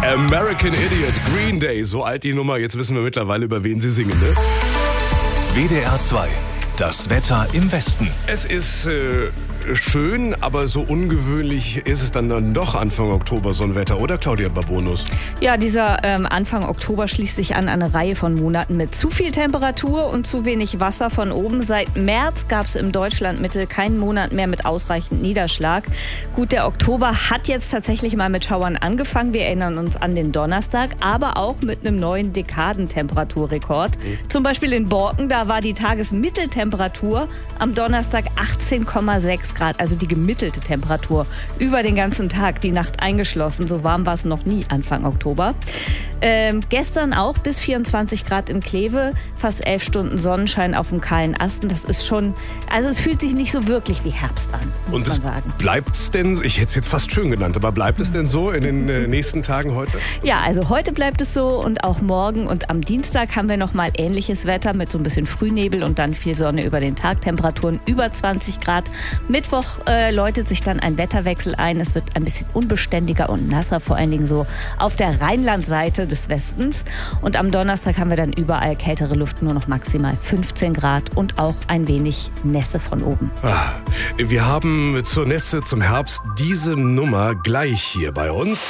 American Idiot, Green Day, so alt die Nummer, jetzt wissen wir mittlerweile, über wen sie singen, ne? WDR 2, das Wetter im Westen. Es ist schön, aber so ungewöhnlich ist es dann doch Anfang Oktober so ein Wetter, oder Claudia Babonus? Ja, dieser Anfang Oktober schließt sich an eine Reihe von Monaten mit zu viel Temperatur und zu wenig Wasser von oben. Seit März gab es im Deutschlandmittel keinen Monat mehr mit ausreichend Niederschlag. Gut, der Oktober hat jetzt tatsächlich mal mit Schauern angefangen. Wir erinnern uns an den Donnerstag, aber auch mit einem neuen Dekadentemperaturrekord. Zum Beispiel in Borken, da war die Tagesmitteltemperatur am Donnerstag 18,6 Grad, also die gemittelte Temperatur über den ganzen Tag, die Nacht eingeschlossen. So warm war es noch nie Anfang Oktober. Gestern auch bis 24 Grad in Kleve, fast 11 Stunden Sonnenschein auf dem kahlen Asten. Das ist schon, also es fühlt sich nicht so wirklich wie Herbst an, muss man sagen. Bleibt es denn, ich hätte es jetzt fast schön genannt, aber bleibt es denn so in den nächsten Tagen heute? Ja, also heute bleibt es so und auch morgen und am Dienstag haben wir nochmal ähnliches Wetter mit so ein bisschen Frühnebel und dann viel Sonne über den Tag, Temperaturen über 20 Grad. Mittwoch läutet sich dann ein Wetterwechsel ein. Es wird ein bisschen unbeständiger und nasser, vor allen Dingen so auf der Rheinlandseite des Westens. Und am Donnerstag haben wir dann überall kältere Luft, nur noch maximal 15 Grad und auch ein wenig Nässe von oben. Wir haben zur Nässe, zum Herbst diese Nummer gleich hier bei uns.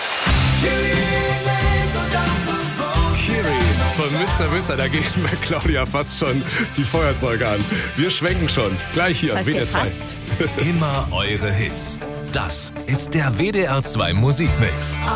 Von Mr. Da geht mir Claudia fast schon die Feuerzeuge an. Wir schwenken schon. Gleich hier, WDR 2. Immer eure Hits. Das ist der WDR 2 Musikmix.